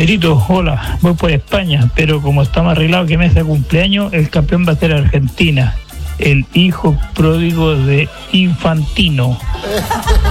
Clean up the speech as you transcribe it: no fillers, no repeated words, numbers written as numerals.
Pedrito, hola, voy por España, pero como estamos arreglados que mes de cumpleaños, el campeón va a ser Argentina, el hijo pródigo de Infantino.